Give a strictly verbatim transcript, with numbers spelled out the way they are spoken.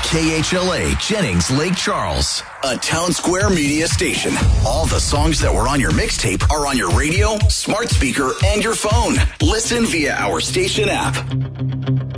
K H L A Jennings Lake Charles, a Town Square Media station. All the songs that were on your mixtape are on your radio, smart speaker, and your phone. Listen via our station app.